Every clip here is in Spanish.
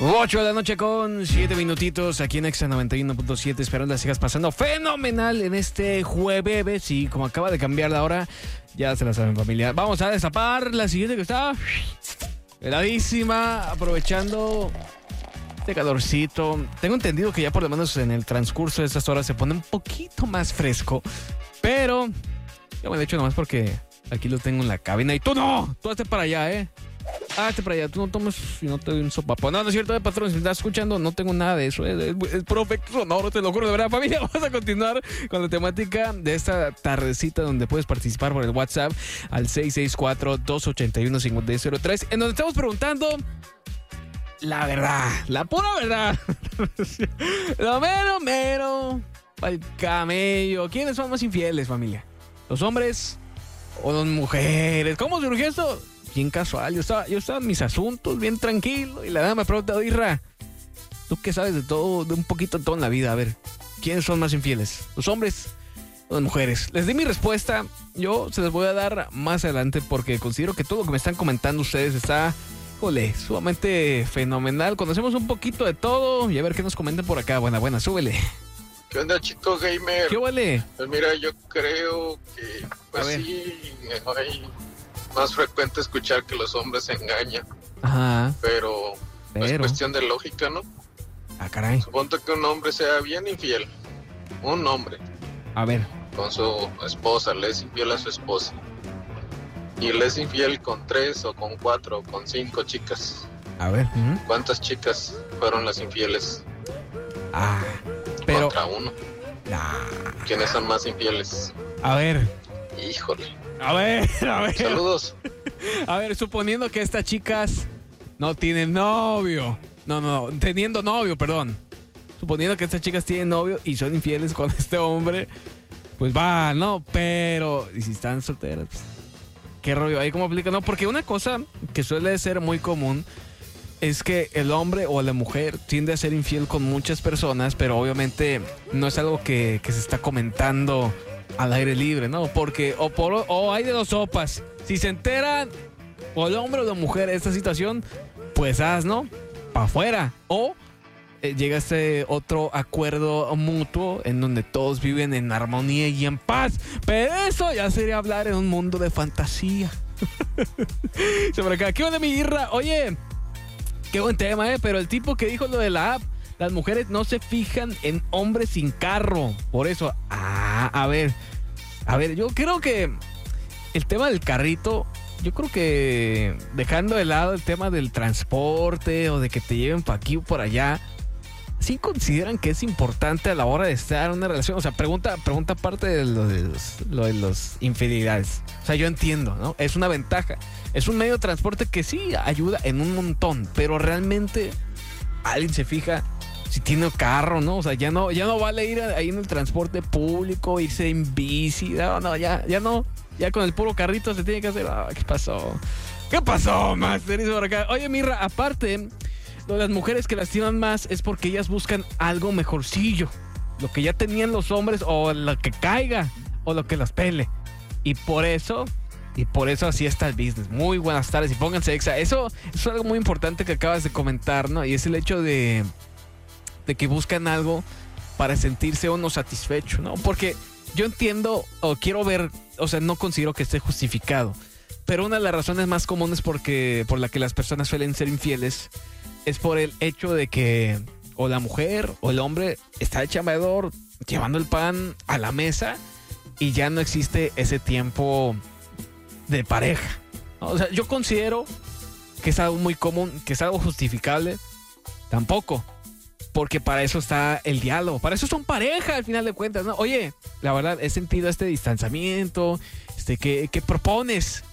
8 de la noche con 7 minutitos aquí en Exa 91.7, esperando las sigas pasando fenomenal en este jueves. Y como acaba de cambiar la hora, ya se la saben, familia. Vamos a destapar la siguiente que está heladísima, aprovechando este calorcito. Tengo entendido que ya por lo menos en el transcurso de estas horas se pone un poquito más fresco, pero yo me lo he hecho nomás porque aquí lo tengo en la cabina y tú no, tú hazte para allá, hazte para allá, tú no tomes y no te doy un sopapón. No, no es cierto, patrón, si me estás escuchando, no tengo nada de eso, es puro efecto sonoro, te lo juro, de verdad, familia. Vamos a continuar con la temática de esta tardecita donde puedes participar por el WhatsApp al 664-281-5603, en donde estamos preguntando la verdad, la pura verdad. Lo mero, el camello. ¿Quiénes son más infieles, familia? ¿Los hombres o las mujeres? ¿Cómo surgió esto? Bien casual, yo estaba en mis asuntos, bien tranquilo, y la dama me pregunta, Irra, ¿tú qué sabes de todo, de un poquito de todo en la vida? A ver, ¿quiénes son más infieles? ¿Los hombres o las mujeres? Les di mi respuesta, yo se las voy a dar más adelante porque considero que todo lo que me están comentando ustedes está, sumamente fenomenal. Conocemos un poquito de todo y a ver qué nos comentan por acá. Buena, súbele. ¿Qué onda, chico gamer? ¿Qué vale? Pues mira, yo creo que pues sí, hay más frecuente escuchar que los hombres se engañan. Ajá. Pero es cuestión de lógica, ¿no? Ah, caray. Suponte que un hombre sea bien infiel. Un hombre. A ver. Con su esposa, le es infiel a su esposa. Y le es infiel con 3 o con 4 o con 5 chicas. A ver. ¿Cuántas chicas fueron las infieles? Pero... Contra uno. ¿Quiénes son más infieles? A ver. Híjole. A ver. Saludos. A ver, suponiendo que estas chicas no tienen novio. No, teniendo novio, perdón. Suponiendo que estas chicas tienen novio y son infieles con este hombre, pues va, ¿no? Pero, ¿y si están solteras? Pues, ¿qué rollo? Ahí cómo aplica, ¿no? Porque una cosa que suele ser muy común es que el hombre o la mujer tiende a ser infiel con muchas personas, pero obviamente no es algo que se está comentando al aire libre, ¿no? Porque o hay de dos sopas. Si se enteran o el hombre o la mujer de esta situación, pues ¿no? Para afuera. O llega este otro acuerdo mutuo en donde todos viven en armonía y en paz. Pero eso ya sería hablar en un mundo de fantasía. Sobre acá, ¿qué onda, mi Irra? Oye, qué buen tema, pero el tipo que dijo lo de la app, las mujeres no se fijan en hombres sin carro. Por eso, a ver, yo creo que el tema del carrito, yo creo que dejando de lado el tema del transporte o de que te lleven para aquí o por allá, ¿sí consideran que es importante a la hora de estar en una relación? O sea, pregunta aparte de lo de las infidelidades. O sea, yo entiendo, ¿no? Es una ventaja. Es un medio de transporte que sí ayuda en un montón, pero realmente alguien se fija si tiene carro, ¿no? O sea, ya no vale ir ahí en el transporte público, irse en bici. No, ya no. Ya con el puro carrito se tiene que hacer. ¿Qué pasó? ¿Qué pasó, Master? Dice por acá. Oye, Mirra, aparte, lo de las mujeres que lastiman más es porque ellas buscan algo mejorcillo. Lo que ya tenían los hombres, o lo que caiga, o lo que las pele. Y por eso así está el business. Muy buenas tardes y pónganse Exa. Eso es algo muy importante que acabas de comentar, ¿no? Y es el hecho de que buscan algo para sentirse uno satisfecho, ¿no? Porque yo entiendo o quiero ver, o sea, no considero que esté justificado, pero una de las razones más comunes por la que las personas suelen ser infieles es por el hecho de que o la mujer o el hombre está de chambeador llevando el pan a la mesa y ya no existe ese tiempo de pareja, ¿no? O sea, yo considero que es algo muy común, que es algo justificable, tampoco. Porque para eso está el diálogo. Para eso son pareja, al final de cuentas, ¿no? Oye, la verdad, he sentido este distanciamiento. ¿Qué propones?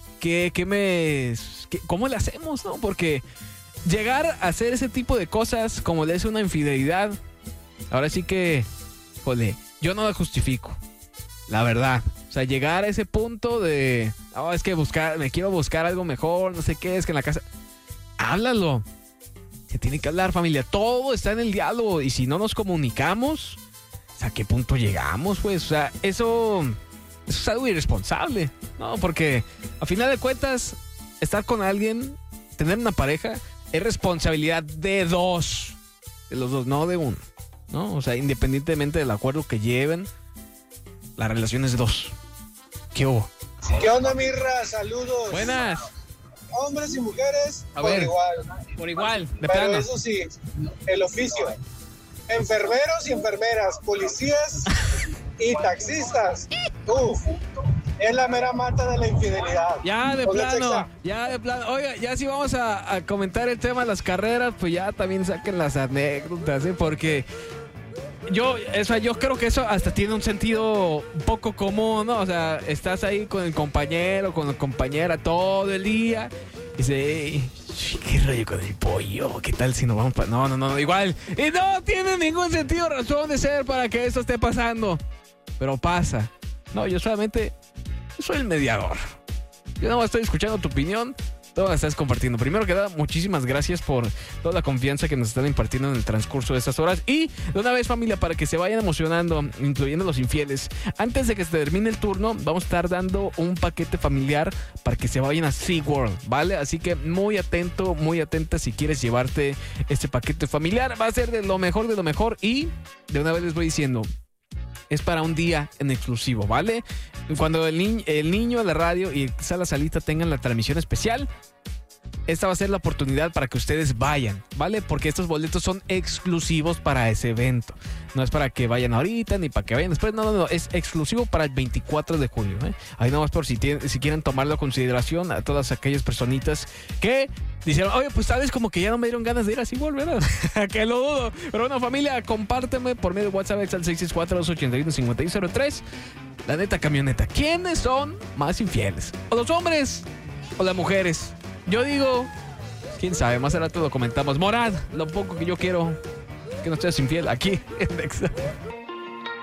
¿Cómo le hacemos, no? Porque llegar a hacer ese tipo de cosas, como le es una infidelidad, ahora sí que, yo no la justifico. La verdad. O sea, llegar a ese punto de, es que me quiero buscar algo mejor, no sé qué, es que en la casa. Háblalo. Se tiene que hablar, familia. Todo está en el diálogo. Y si no nos comunicamos, ¿a qué punto llegamos, pues? O sea, eso es algo irresponsable, ¿no? Porque a final de cuentas, estar con alguien, tener una pareja, es responsabilidad de dos. De los dos, no de uno. ¿No? O sea, independientemente del acuerdo que lleven, la relación es de dos. ¿Qué hubo? ¿Qué onda, Mirra? Saludos. Buenas. Hombres y mujeres, A por ver. igual. Por igual, de Pero plano. eso sí, el oficio. Enfermeros y enfermeras, policías y taxistas. Uf, es la mera mata de la infidelidad. Ya de Ponle plano, sexa. ya de plano. Oiga, ya si vamos a comentar el tema de las carreras, pues ya también saquen las anécdotas, ¿eh? Porque yo creo que eso hasta tiene un sentido un poco común, ¿no? O sea, estás ahí con el compañero, con la compañera todo el día y dice, ¿qué rollo con el pollo? ¿Qué tal si nos vamos para...? No, igual. Y no tiene ningún sentido, razón de ser para que esto esté pasando. Pero pasa. No, yo soy el mediador. Yo nada más estoy escuchando tu opinión. Tú la estás compartiendo. Primero que nada, muchísimas gracias por toda la confianza que nos están impartiendo en el transcurso de estas horas. Y de una vez, familia, para que se vayan emocionando, incluyendo los infieles, antes de que se termine el turno, vamos a estar dando un paquete familiar para que se vayan a SeaWorld, ¿vale? Así que muy atento, muy atenta si quieres llevarte este paquete familiar. Va a ser de lo mejor y de una vez les voy diciendo, es para un día en exclusivo, ¿vale? Cuando el niño, la radio y quizá la salita tengan la transmisión especial, esta va a ser la oportunidad para que ustedes vayan, ¿vale? Porque estos boletos son exclusivos para ese evento. No es para que vayan ahorita ni para que vayan después. No. Es exclusivo para el 24 de julio, ¿eh? Ahí nomás por si quieren tomarlo a consideración a todas aquellas personitas que dijeron, oye, pues sabes como que ya no me dieron ganas de ir así, ¿verdad? Que lo dudo. Pero bueno, familia, compárteme por medio de WhatsApp al 664-281-5103. La neta camioneta, ¿quiénes son más infieles? ¿O los hombres o las mujeres? Yo digo, quién sabe, más al rato lo comentamos. Morad, lo poco que yo quiero que no seas infiel aquí en Nexa.